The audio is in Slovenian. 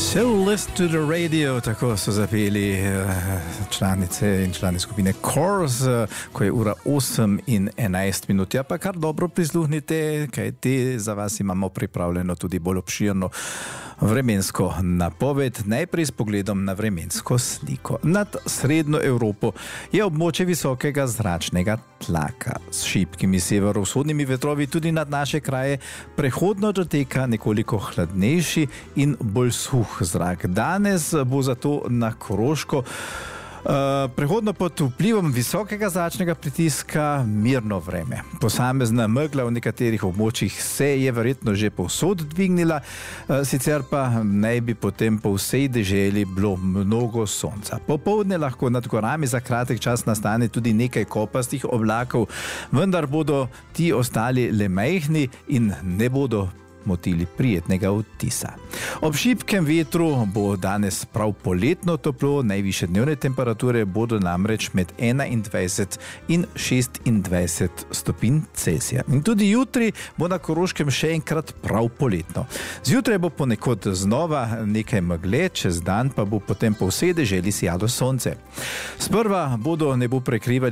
So listen to the radio, tako so zapeli članice in člani skupine Kors, ko je ura 8 in 11 minut. Ja, pa kar dobro prisluhnite, kajti za vas imamo pripravljeno tudi bolj obširno vremensko napoved. Najprej s pogledom na vremensko sliko. Nad srednjo Evropo je območje visokega zračnega tlaka s šibkimi severovzhodnimi vetrovi tudi nad naše kraje prehodno doteka nekoliko hladnejši in bolj suh zrak. Danes bo zato na Koroško prehodno pod vplivom visokega zračnega pritiska mirno vreme. Posamezna megla v nekaterih območjih se je verjetno že povsod dvignila, sicer pa naj bi potem po vsej deželi bilo mnogo sonca. Popoldne lahko nad gorami za kratek čas nastane tudi nekaj kopastih oblakov, vendar bodo ti ostali le majhni in ne bodo motili prijetnega vtisa. Ob šibkem vetru bo danes prav poletno toplo, najvišje dnevne temperature bodo namreč med 21 in 26 stopinj Celzija. In tudi jutri bo na Koroškem še enkrat prav poletno. Zjutraj bo ponekod znova nekaj megle, čez dan pa bo potem po vsej deželi sijalo sonce. Sprva bodo nebo prekrivali